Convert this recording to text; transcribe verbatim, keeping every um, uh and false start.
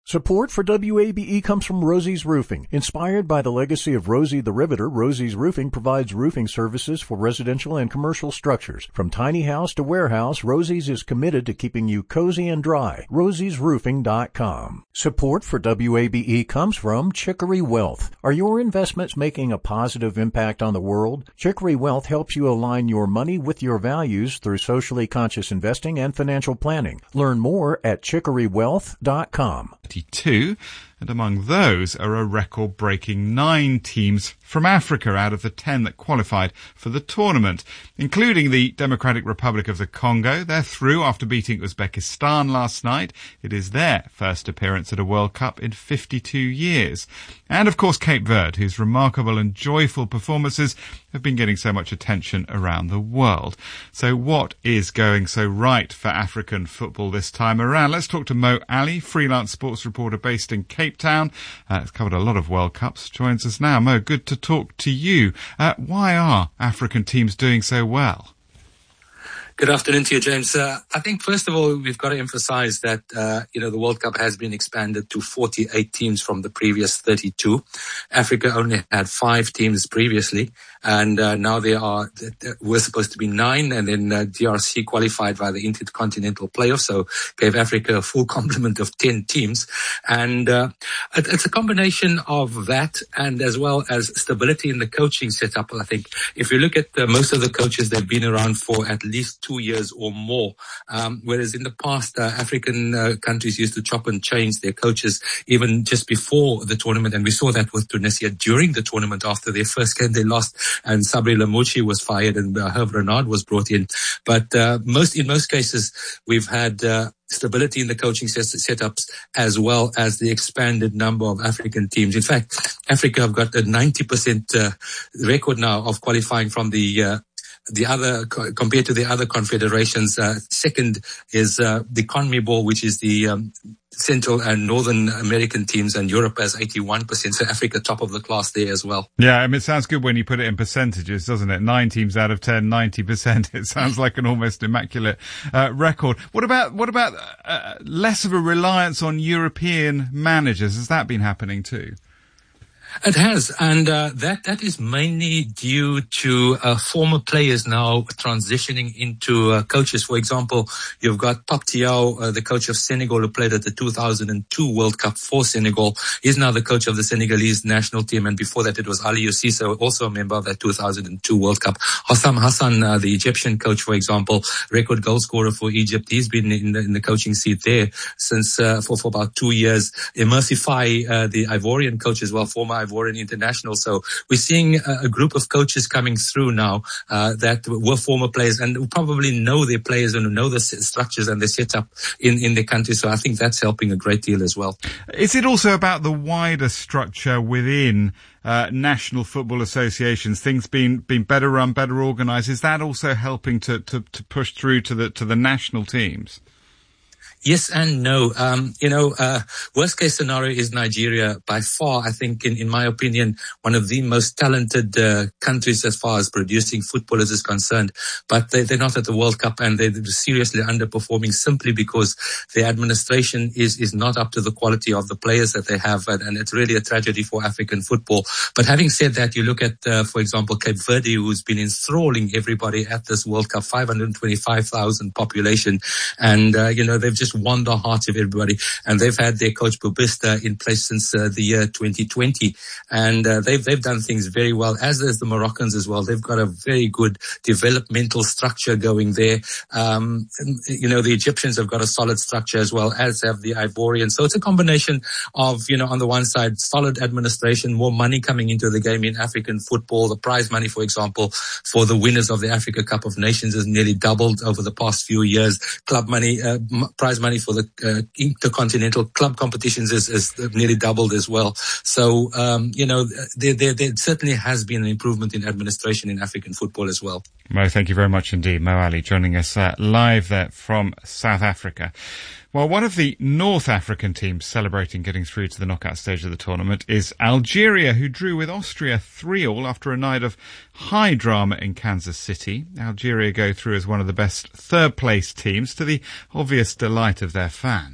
Support for W A B E comes from Rosie's Roofing. Inspired by the legacy of Rosie the Riveter, Rosie's Roofing provides roofing services for residential and commercial structures. From tiny house to warehouse, Rosie's is committed to keeping you cozy and dry. rosies roofing dot com. Support for W A B E comes from Chicory Wealth. Are your investments making a positive impact on the world? Chicory Wealth helps you align your money with your values through socially conscious investing and financial planning. Learn more at chicory wealth dot com. Two, and among those are a record-breaking nine teams from Africa out of the ten that qualified for the tournament, including the Democratic Republic of the Congo. They're through after beating Uzbekistan last night. It is their first appearance at a World Cup in fifty-two years. And, of course, Cape Verde, whose remarkable and joyful performances have been getting so much attention around the world. So what is going so right for African football this time around? Let's talk to Mo Ali, freelance sports reporter based in Cape Town. Uh, has covered a lot of World Cups. Joins us now. Mo, good to talk to you. Uh, why are African teams doing so well? Good afternoon to you, James. Uh, I think, first of all, we've got to emphasize that, uh, you know, the World Cup has been expanded to forty-eight teams from the previous thirty-two. Africa only had five teams previously, and uh, now there are, there were supposed to be nine, and then uh, D R C qualified via the Intercontinental Playoff, so gave Africa a full complement of ten teams. And uh, it, it's a combination of that and as well as stability in the coaching setup. I think if you look at uh, most of the coaches, they've been around for at least two years or more, um, whereas in the past, uh, African uh, countries used to chop and change their coaches even just before the tournament, and we saw that with Tunisia during the tournament. After their first game, they lost, and Sabri Lamouchi was fired, and uh, Hervé Renard was brought in. But uh, most in most cases, we've had uh, stability in the coaching set- setups as well as the expanded number of African teams. In fact, Africa have got a ninety percent uh, record now of qualifying from the uh, The other, compared to the other confederations. Uh, second is uh, the CONMEBOL, which is the um, Central and Northern American teams, and Europe has eighty-one percent. So Africa top of the class there as well. Yeah, I mean, it sounds good when you put it in percentages, doesn't it? Nine teams out of ten, ninety percent. It sounds like an almost immaculate uh, record. What about what about uh, less of a reliance on European managers? Has that been happening too? It has, and uh, that that is mainly due to uh, former players now transitioning into uh, coaches. For example, you've got Pape Thiaw, uh, the coach of Senegal, who played at the two thousand two World Cup for Senegal. He's now the coach of the Senegalese national team, and before that it was Aliou Cisse, also a member of that two thousand two World Cup. Hossam Hassan, uh, the Egyptian coach, for example, record goal scorer for Egypt. He's been in the, in the coaching seat there since uh, for, for about two years. Emersi Faye, uh, the Ivorian coach as well, former Ivorian international. So we're seeing a, a group of coaches coming through now uh, that were former players and who probably know their players and know the structures and the setup in, in their country. So I think that's helping a great deal as well. Is it also about the wider structure within uh, national football associations, things being being better run, better organised? Is that also helping to, to, to push through to the to the national teams? Yes and no. Um, you know, uh, worst case scenario is Nigeria. By far, I think, in, in my opinion, one of the most talented uh, countries as far as producing footballers is concerned. But they, they're not at the World Cup, and they're seriously underperforming simply because their administration is, is not up to the quality of the players that they have. And, and it's really a tragedy for African football. But having said that, you look at, uh, for example, Cape Verde, who's been enthralling everybody at this World Cup, five hundred twenty-five thousand population. And, uh, you know, they've just won the hearts of everybody, and they've had their coach Bubista in place since uh, the year twenty twenty, and uh, they've they've done things very well, as does the Moroccans as well. They've got a very good developmental structure going there. Um, you know, the Egyptians have got a solid structure as well, as have the Ivorians. So it's a combination of, you know, on the one side, solid administration, more money coming into the game in African football. The prize money, for example, for the winners of the Africa Cup of Nations has nearly doubled over the past few years. Club money, uh, prize money for the uh, intercontinental club competitions is, is nearly doubled as well. So, um, you know, there, there, there certainly has been an improvement in administration in African football as well. Mo, thank you very much indeed. Mo Ali joining us uh, live there from South Africa. Well, one of the North African teams celebrating getting through to the knockout stage of the tournament is Algeria, who drew with Austria three all after a night of high drama in Kansas City. Algeria go through as one of the best third-place teams, to the obvious delight of their fans.